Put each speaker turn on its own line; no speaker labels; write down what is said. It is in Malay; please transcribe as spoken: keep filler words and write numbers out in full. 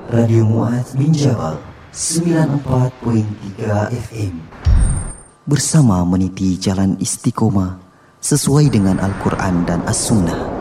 Radio Mu'adz bin Jabal sembilan puluh empat perpuluhan tiga F M. Bersama meniti jalan istiqomah sesuai dengan Al-Quran dan As-Sunnah.